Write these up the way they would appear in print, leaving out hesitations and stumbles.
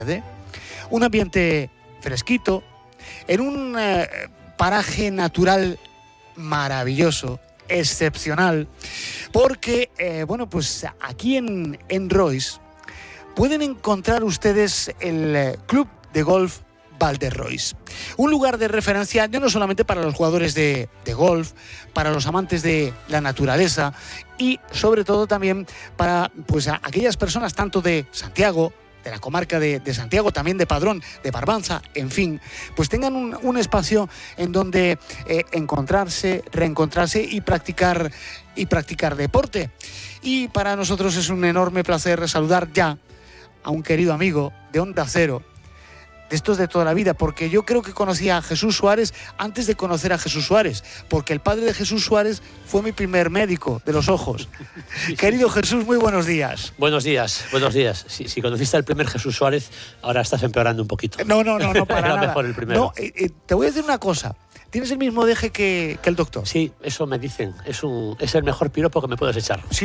un ambiente fresquito, en un paraje natural maravilloso, excepcional, porque, pues aquí en Rois pueden encontrar ustedes el Club de Golf Val de Rois. Un lugar de referencia ya no solamente para los jugadores de golf, para los amantes de la naturaleza y sobre todo también para pues, aquellas personas tanto de Santiago, de la comarca de Santiago, también de Padrón, de Barbanza, en fin, pues tengan un espacio en donde encontrarse, reencontrarse y practicar deporte. Y para nosotros es un enorme placer saludar ya a un querido amigo de Onda Cero, de estos de toda la vida, porque yo creo que conocí a Jesús Suárez antes de conocer a Jesús Suárez, porque el padre de Jesús Suárez fue mi primer médico de los ojos. Querido Jesús, muy buenos días. Buenos días. Si conociste al primer Jesús Suárez, ahora estás empeorando un poquito. No, para Era nada. Mejor el primero. No, te voy a decir una cosa. Tienes el mismo deje que el doctor. Sí, eso me dicen. Es el mejor piropo que me puedes echar. Sí,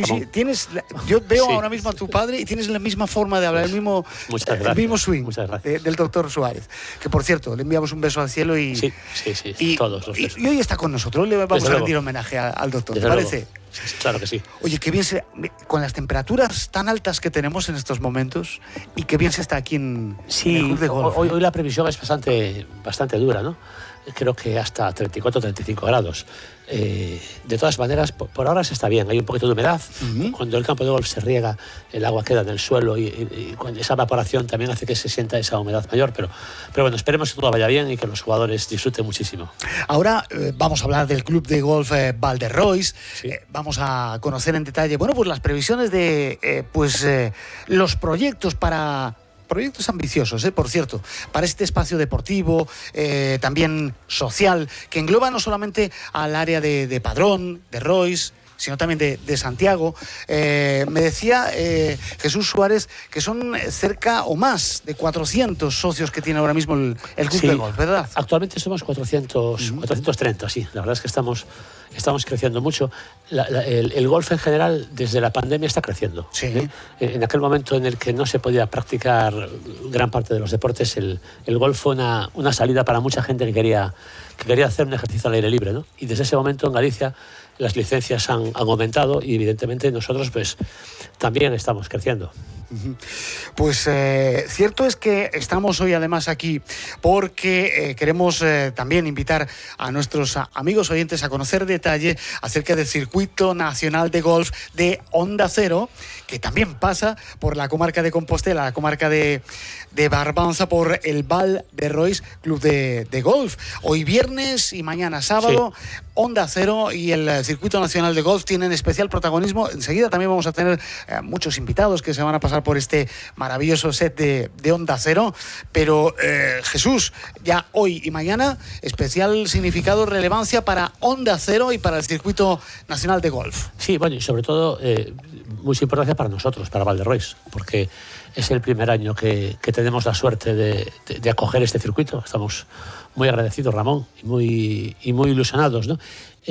yo veo ahora mismo a tu padre y tienes la misma forma de hablar, el mismo swing del doctor Suárez. Que por cierto, le enviamos un beso al cielo y... Sí, todos los besos. Y hoy está con nosotros, hoy le vamos a rendir homenaje al doctor, ¿te parece? Sí, claro que sí. Oye, qué bien con las temperaturas tan altas que tenemos en estos momentos y qué bien se está aquí en el Club de Golf. Hoy la previsión es bastante dura, ¿no? Creo que hasta 34 o 35 grados. De todas maneras, por ahora se está bien. Hay un poquito de humedad. Cuando el campo de golf se riega, el agua queda en el suelo y esa evaporación también hace que se sienta esa humedad mayor. Pero bueno, esperemos que todo vaya bien y que los jugadores disfruten muchísimo. Ahora vamos a hablar del Club de Golf Val de Rois. Sí. Vamos a conocer en detalle, pues las previsiones de los proyectos proyectos ambiciosos, por cierto, para este espacio deportivo, también social, que engloba no solamente al área de Padrón, de Rois, sino también de Santiago. Me decía Jesús Suárez que son cerca o más de 400 socios que tiene ahora mismo el Club de Golf, ¿verdad? Actualmente somos 430, sí. La verdad es que estamos creciendo mucho. El golf en general, desde la pandemia, está creciendo. Sí. En aquel momento en el que no se podía practicar gran parte de los deportes, el golf fue una salida para mucha gente que quería hacer un ejercicio al aire libre, ¿no? Y desde ese momento en Galicia las licencias han aumentado y evidentemente nosotros pues también estamos creciendo. Pues cierto es que estamos hoy además aquí porque queremos también invitar a nuestros amigos oyentes a conocer detalle acerca del Circuito Nacional de Golf de Onda Cero, que también pasa por la comarca de Compostela, la comarca de Barbanza, por el Val de Rois Club de Golf. Hoy viernes y mañana sábado, sí. Onda Cero y el Circuito Nacional de Golf tienen especial protagonismo. Enseguida también vamos a tener muchos invitados que se van a pasar por este maravilloso set de Onda Cero. Pero Jesús, ya hoy y mañana, especial significado, relevancia para Onda Cero y para el Circuito Nacional de Golf. Sí, bueno, y sobre todo mucha importancia para nosotros, para Val de Rois, porque es el primer año que tenemos la suerte de acoger este circuito. Estamos muy agradecidos, Ramón, y muy ilusionados, ¿no?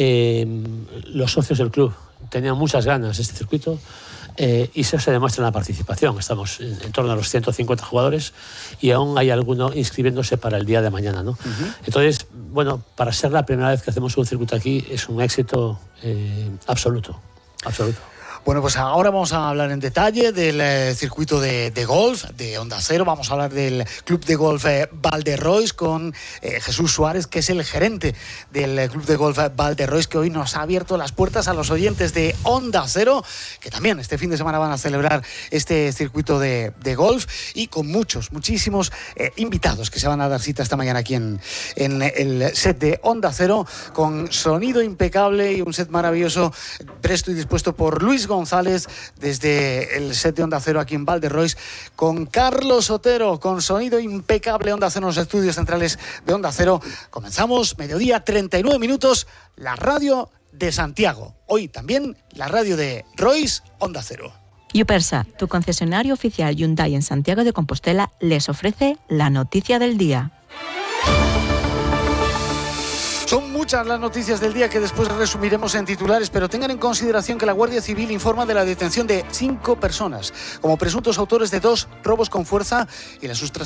Los socios del club tenían muchas ganas de este circuito y eso se demuestra en la participación. Estamos en torno a los 150 jugadores y aún hay alguno inscribiéndose para el día de mañana, ¿no? Entonces, bueno, para ser la primera vez que hacemos un circuito aquí es un éxito absoluto. Bueno, pues ahora vamos a hablar en detalle del circuito de golf de Onda Cero. Vamos a hablar del Club de Golf Val de Rois con Jesús Suárez, que es el gerente del Club de Golf Val de Rois, que hoy nos ha abierto las puertas a los oyentes de Onda Cero, que también este fin de semana van a celebrar este circuito de golf, y con muchísimos invitados que se van a dar cita esta mañana aquí en el set de Onda Cero, con sonido impecable y un set maravilloso, presto y dispuesto por Luis González desde el set de Onda Cero aquí en Val de Rois, con Carlos Otero, con sonido impecable. Onda Cero en los estudios centrales de Onda Cero. Comenzamos, mediodía 39 minutos, la radio de Santiago. Hoy también la radio de Rois, Onda Cero. Yupersa, tu concesionario oficial Hyundai en Santiago de Compostela, les ofrece la noticia del día. Son muchas las noticias del día que después resumiremos en titulares, pero tengan en consideración que la Guardia Civil informa de la detención de 5 personas como presuntos autores de 2 robos con fuerza y la sustracción